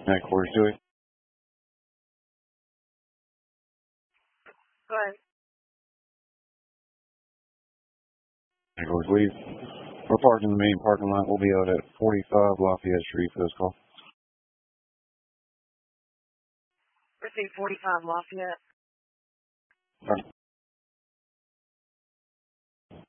Headquarters, Joey. Go ahead. Headquarters, leave. We're parked in the main parking lot. We'll be out at 45 Lafayette Street for this call. Receive 45 Lafayette. All right.